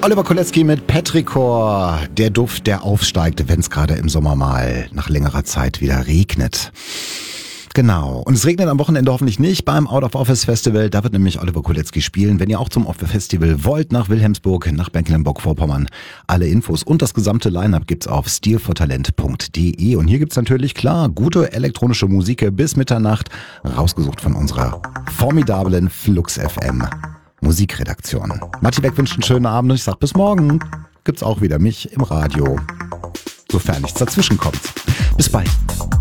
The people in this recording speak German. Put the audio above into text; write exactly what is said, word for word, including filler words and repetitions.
Oliver Kolecki mit Petrichor. Der Duft, der aufsteigt, wenn es gerade im Sommer mal nach längerer Zeit wieder regnet. Genau. Und es regnet am Wochenende hoffentlich nicht beim Out of Office Festival. Da wird nämlich Oliver Kolecki spielen. Wenn ihr auch zum Festival wollt, nach Wilhelmsburg, nach Mecklenburg-Vorpommern. Alle Infos und das gesamte Line-Up gibt's auf stil for talent punkt de. Und hier gibt's natürlich, klar, gute elektronische Musik bis Mitternacht. Rausgesucht von unserer formidablen Flux F M Musikredaktion. Matti Beck wünscht einen schönen Abend und ich sag bis morgen. Gibt's auch wieder mich im Radio. Sofern nichts dazwischen kommt. Bis bald.